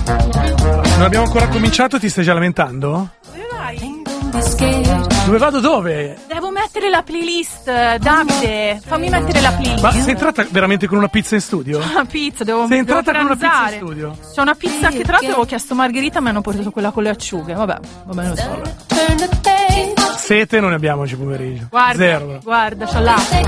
Non abbiamo ancora cominciato, ti stai già lamentando? Dove vai? Dove vado dove? Devo mettere la playlist, Davide. Fammi mettere la playlist. Ma sei entrata veramente con una pizza in studio? Una pizza, devo Sei entrata con una pizza in pranzare. studio? C'è una pizza che tra l'altro avevo chiesto margherita, mi hanno portato quella con le acciughe. Vabbè, non so. Sete non ne abbiamo oggi pomeriggio. Guarda, Zero. guarda, c'ho l'acqua.